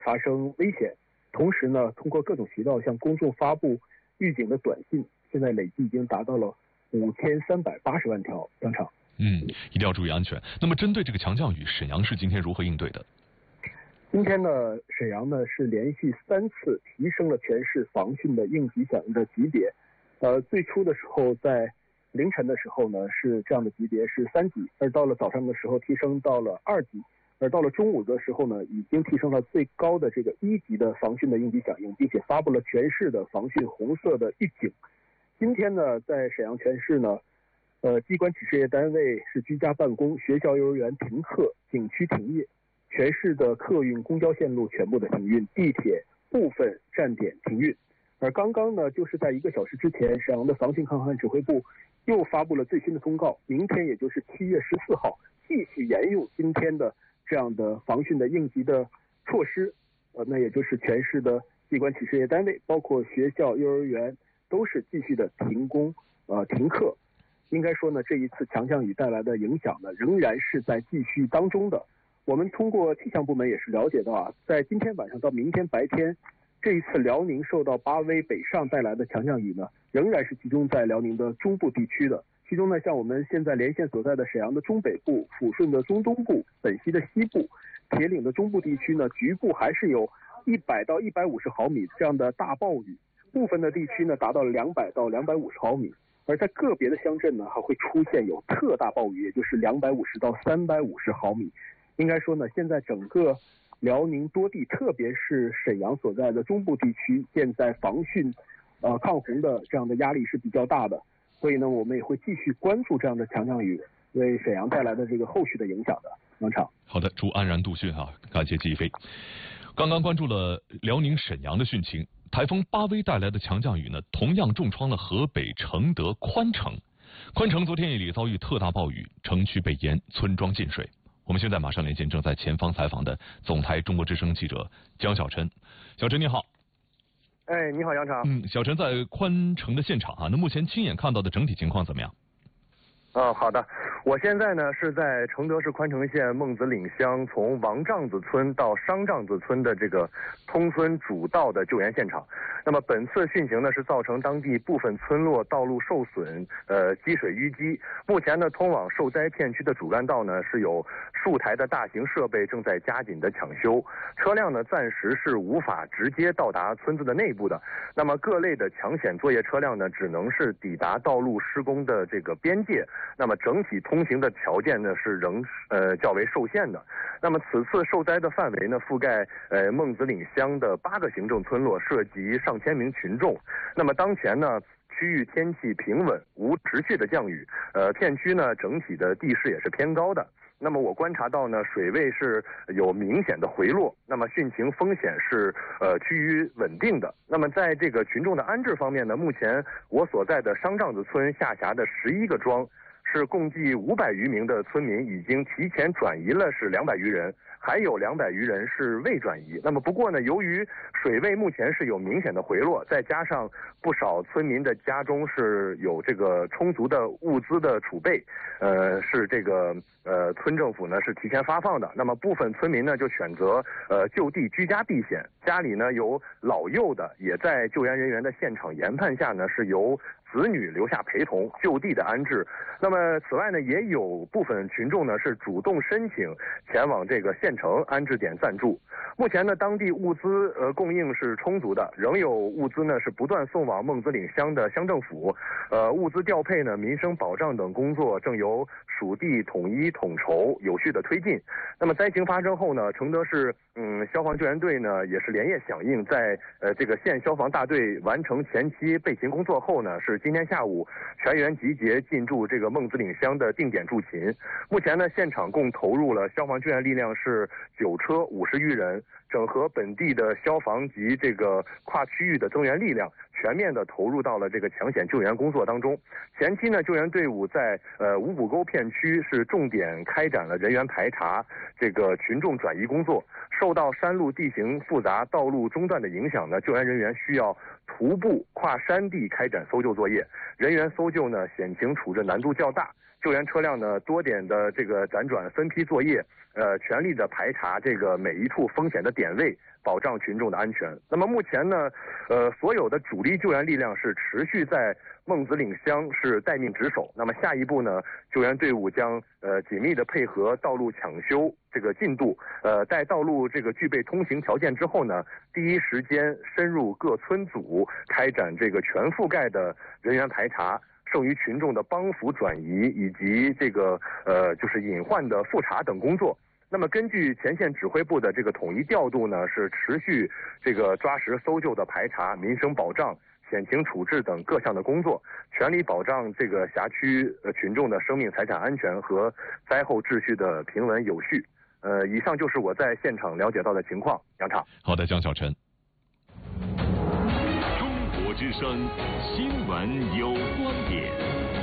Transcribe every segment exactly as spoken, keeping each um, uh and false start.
发生危险。同时呢，通过各种渠道向公众发布预警的短信，现在累计已经达到了五千三百八十万条。当场， 嗯，一定要注意安全。那么，针对这个强降雨，沈阳市今天如何应对的？ 今天呢，沈阳呢是连续三次提升了全市防汛的应急响应的级别。呃，最初的时候在凌晨的时候呢是这样的级别是三级，而到了早上的时候提升到了二级，而到了中午的时候呢已经提升到最高的这个一级的防汛的应急响应，并且发布了全市的防汛红色的预警。今天呢，在沈阳全市呢，呃，机关企事业单位是居家办公，学校幼儿园停课，景区停业。全市的客运公交线路全部的停运，地铁部分站点停运。而刚刚呢，就是在一个小时之前，沈阳的防汛抗旱指挥部又发布了最新的公告，明天也就是七月十四号，继续沿用今天的这样的防汛的应急的措施。呃，那也就是全市的机关企事业单位，包括学校、幼儿园，都是继续的停工、呃停课。应该说呢，这一次强降雨带来的影响呢，仍然是在继续当中的。我们通过气象部门也是了解到啊，在今天晚上到明天白天，这一次辽宁受到巴威北上带来的强降雨呢，仍然是集中在辽宁的中部地区的。其中呢，像我们现在连线所在的沈阳的中北部、抚顺的中东部、本溪的西部、铁岭的中部地区呢，局部还是有一百到一百五十毫米这样的大暴雨，部分的地区呢达到两百到两百五十毫米。而在个别的乡镇呢，还会出现有特大暴雨，也就是两百五十到三百五十毫米。应该说呢，现在整个辽宁多地，特别是沈阳所在的中部地区，现在防汛、呃抗洪的这样的压力是比较大的。所以呢，我们也会继续关注这样的强降雨为沈阳带来的这个后续的影响的。王场。 好的，祝安然度汛啊！感谢季飞。刚刚关注了辽宁沈阳的汛情，台风巴威带来的强降雨呢，同样重创了河北承德宽城。宽城昨天夜里遭遇特大暴雨，城区被淹，村庄进水。我们现在马上连线正在前方采访的总台中国之声记者江小晨。小陈你好。 哎，你好杨常。 嗯，小陈在宽城的现场啊，那目前亲眼看到的整体情况怎么样？ 嗯，好的。我现在呢是在承德市宽城县孟子岭乡，从王帐子村到商帐子村的这个通村主道的救援现场。那么本次汛情呢是造成当地部分村落道路受损，呃积水淤积。目前呢通往受灾片区的主干道呢是有数台的大型设备正在加紧的抢修，车辆呢暂时是无法直接到达村子的内部的。那么各类的抢险作业车辆呢只能是抵达道路施工的这个边界。那么整体通行的条件呢是仍呃较为受限的。那么此次受灾的范围呢覆盖呃孟子岭乡的八个行政村落，涉及上千名群众。那么当前呢区域天气平稳，无持续的降雨，呃片区呢整体的地势也是偏高的。那么我观察到呢，水位是有明显的回落，那么汛情风险是呃趋于稳定的。那么在这个群众的安置方面呢，目前我所在的商帐子村下辖的十一个庄，是共计五百余名的村民已经提前转移了，是两百余人，还有两百余人是未转移。那么不过呢，由于水位目前是有明显的回落，再加上不少村民的家中是有这个充足的物资的储备，呃，是这个呃村政府呢是提前发放的。那么部分村民呢就选择呃就地居家避险，家里呢有老幼的，也在救援人员的现场研判下呢是由子女留下陪同就地的安置。那么此外呢，也有部分群众呢是主动申请前往这个县城安置点暂住。目前呢，当地物资呃供应是充足的，仍有物资呢是不断送往孟子岭乡的乡政府。呃，物资调配呢、民生保障等工作正由属地统一统筹，有序的推进。那么灾情发生后呢，承德市嗯消防救援队呢也是连夜响应，在呃这个县消防大队完成前期备勤工作后呢，是今天下午全员集结进驻这个孟子岭乡的定点驻勤。目前呢，现场共投入了消防救援力量是九车五十余人，整合本地的消防及这个跨区域的增援力量，全面的投入到了这个抢险救援工作当中。前期呢，救援队伍在呃五股沟片区是重点开展了人员排查、这个群众转移工作。受到山路地形复杂、道路中断的影响呢，救援人员需要徒步跨山地开展搜救作业。人员搜救呢，险情处置难度较大， 救援车辆呢多点的这个辗转分批作业，呃，全力的排查这个每一处风险的点位，保障群众的安全。那么目前呢，呃，所有的主力救援力量是持续在孟子岭乡是待命值守。那么下一步呢，救援队伍将呃紧密的配合道路抢修这个进度，呃，待道路这个具备通行条件之后呢，第一时间深入各村组，开展这个全覆盖的人员排查。剩余群众的帮扶转移以及这个呃就是隐患的复查等工作。那么根据前线指挥部的这个统一调度呢，是持续这个抓实搜救的排查、民生保障、险情处置等各项的工作，全力保障这个辖区呃群众的生命财产安全和灾后秩序的平稳有序。呃，以上就是我在现场了解到的情况。杨畅。 好的，江小晨。 中国之声新闻有观点。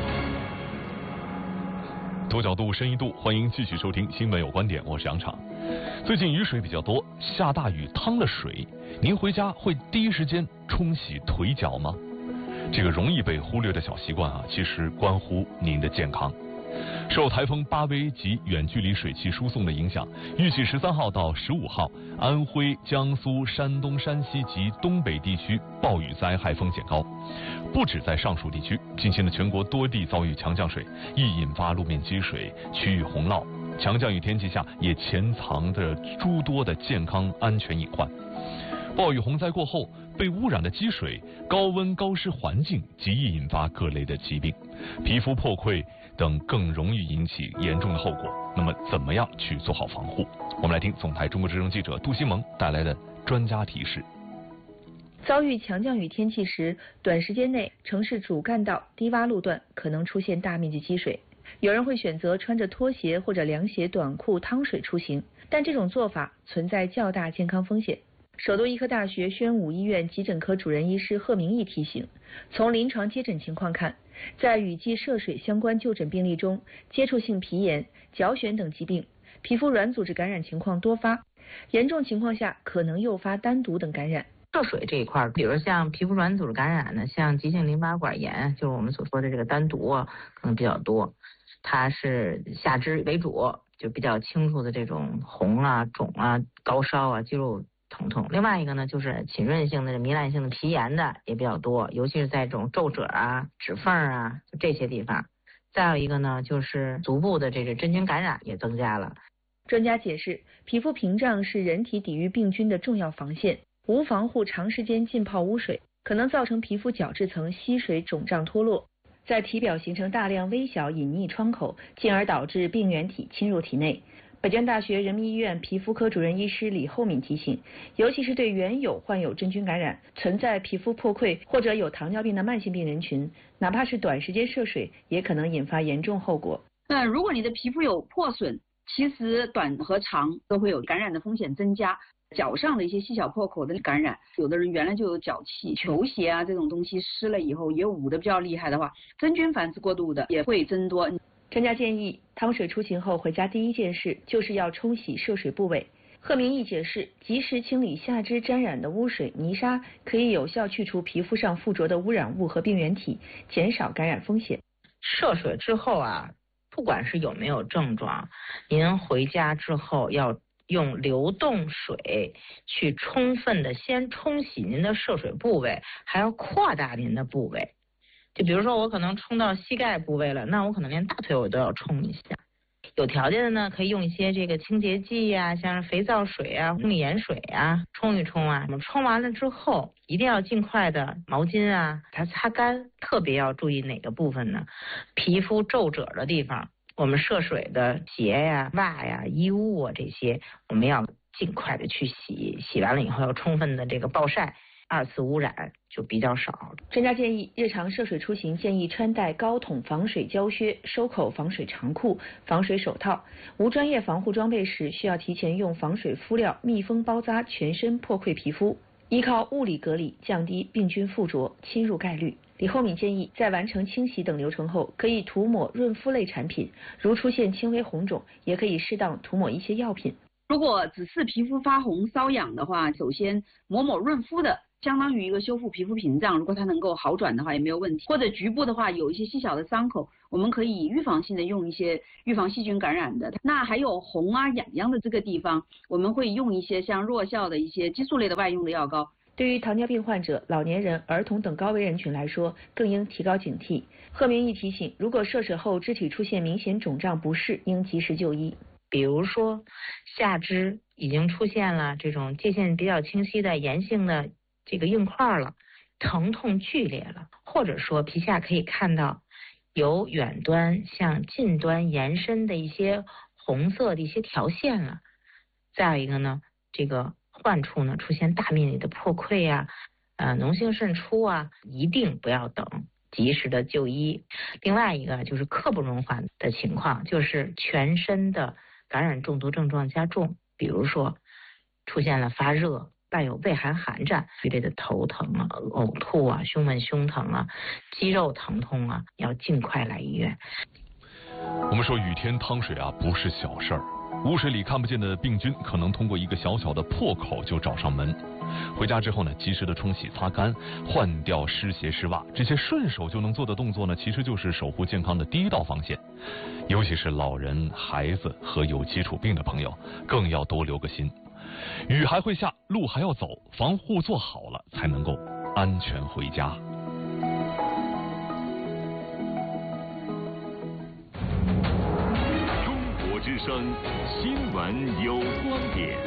多角度、深一度，欢迎继续收听《新闻有观点》，我是杨畅。最近雨水比较多，下大雨趟了水，您回家会第一时间冲洗腿脚吗？这个容易被忽略的小习惯啊，其实关乎您的健康。受台风巴威及远距离水汽输送的影响，预计十三号到十五号，安徽、江苏、山东、山西及东北地区暴雨灾害风险高。不止在上述地区，近期的全国多地遭遇强降水，易引发路面积水、区域洪涝。强降雨天气下，也潜藏着诸多的健康安全隐患。暴雨洪灾过后，被污染的积水、高温高湿环境极易引发各类的疾病，皮肤破溃等更容易引起严重的后果。那么，怎么样去做好防护？我们来听总台中国之声记者杜新萌带来的专家提示。 遭遇强降雨天气时，短时间内城市主干道、低洼路段可能出现大面积积水。有人会选择穿着拖鞋或者凉鞋、短裤趟水出行，但这种做法存在较大健康风险。首都医科大学宣武医院急诊科主任医师贺明义提醒，从临床接诊情况看，在雨季涉水相关就诊病例中，接触性皮炎、脚癣等疾病、皮肤软组织感染情况多发，严重情况下可能诱发单毒等感染。 涉水这一块，比如像皮肤软组织感染呢，像急性淋巴管炎，就是我们所说的这个单毒啊，可能比较多。它是下肢为主，就比较清楚的这种红啊、肿啊、高烧啊、肌肉疼痛。另外一个呢，就是浸润性的、糜烂性的皮炎的也比较多，尤其是在这种皱褶啊、指缝啊就这些地方。再有一个呢，就是足部的这个真菌感染也增加了。 专家解释，皮肤屏障是人体抵御病菌的重要防线，无防护长时间浸泡污水，可能造成皮肤角质层吸水肿胀脱落，在体表形成大量微小隐匿窗口，进而导致病原体侵入体内。北京大学人民医院皮肤科主任医师李厚敏提醒，尤其是对原有患有真菌感染、存在皮肤破溃或者有糖尿病的慢性病人群，哪怕是短时间涉水，也可能引发严重后果。 那如果你的皮肤有破损，其实短和长都会有感染的风险增加。脚上的一些细小破口的感染，有的人原来就有脚气，球鞋啊这种东西湿了以后也捂得比较厉害的话，真菌繁殖过度的也会增多。 专家建议，趟水出行后回家第一件事就是要冲洗涉水部位。贺明义解释，及时清理下肢沾染的污水、泥沙，可以有效去除皮肤上附着的污染物和病原体，减少感染风险。 涉水之后啊，不管是有没有症状，您回家之后要用流动水去充分的先冲洗您的涉水部位，还要扩大您的部位。就比如说我可能冲到膝盖部位了，那我可能连大腿我都要冲一下。有条件的呢，可以用一些这个清洁剂呀、啊，像是肥皂水啊、红米盐水啊，冲一冲啊。冲完了之后，一定要尽快的毛巾啊，它擦干。特别要注意哪个部分呢？皮肤皱褶的地方，我们涉水的鞋呀、袜呀、衣物啊这些，我们要尽快的去洗。洗完了以后要充分的这个暴晒。二次污染就比较少。 专家建议，日常涉水出行建议穿戴高筒防水胶靴、收口防水长裤、防水手套。无专业防护装备时，需要提前用防水敷料密封包扎全身破溃皮肤，依靠物理隔离降低病菌附着侵入概率。李厚敏建议，在完成清洗等流程后，可以涂抹润肤类产品，如出现轻微红肿，也可以适当涂抹一些药品。 如果只是皮肤发红瘙痒的话，首先抹抹润肤的相当于一个修复皮肤屏障，如果它能够好转的话也没有问题。或者局部的话有一些细小的伤口，我们可以预防性的用一些预防细菌感染的。那还有红啊痒痒的这个地方，我们会用一些像弱效的一些激素类的外用的药膏。 对于糖尿病患者、老年人、儿童等高危人群来说，更应提高警惕。贺明义提醒，如果涉水后肢体出现明显肿胀不适，应及时就医。 比如说下肢已经出现了这种界限比较清晰的炎性的这个硬块了，疼痛剧烈了，或者说皮下可以看到由远端向近端延伸的一些红色的一些条线了。再有一个呢，这个患处呢出现大面积的破溃啊，呃脓性渗出啊，一定不要等，及时的就医。另外一个就是刻不容缓的情况，就是全身的感染中毒症状加重，比如说出现了发热、伴有畏寒寒战一类的头疼啊、呕吐啊、胸闷胸疼啊、肌肉疼痛啊，要尽快来医院。 我们说雨天汤水啊不是小事儿，污水里看不见的病菌可能通过一个小小的破口就找上门。回家之后呢，及时的冲洗擦干，换掉湿鞋湿袜，这些顺手就能做的动作呢，其实就是守护健康的第一道防线。尤其是老人、孩子和有基础病的朋友，更要多留个心。雨还会下，路还要走，防护做好了，才能够安全回家。 中国之声新闻有观点。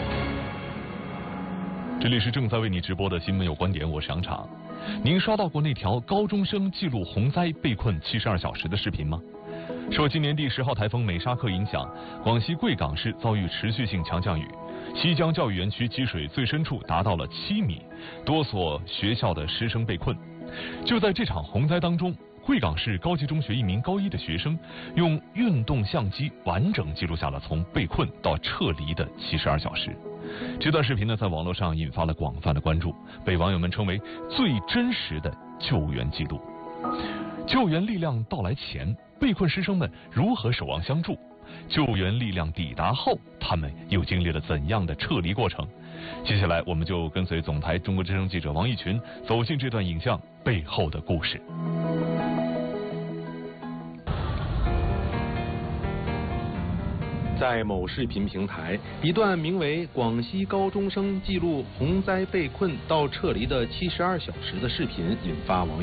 这里是正在为你直播的新闻有观点，我是杨常。您刷到过那条高中生记录洪灾被困七十二小时的视频吗？受今年第十号台风美沙克影响，广西贵港市遭遇持续性强降雨，西江教育园区积水最深处达到了七米，多所学校的师生被困。就在这场洪灾当中，贵港市高级中学一名高一的学生用运动相机完整记录下了从被困到撤离的七十二小时。这段视频呢，在网络上引发了广泛的关注，被网友们称为最真实的救援记录。救援力量到来前，被困师生们如何守望相助？救援力量抵达后，他们又经历了怎样的撤离过程？接下来，我们就跟随总台中国之声记者王一群走进这段影像背后的故事。 在某视频平台，一段名为《广西高中生记录洪灾被困到撤离的七十二小时》的视频引发网友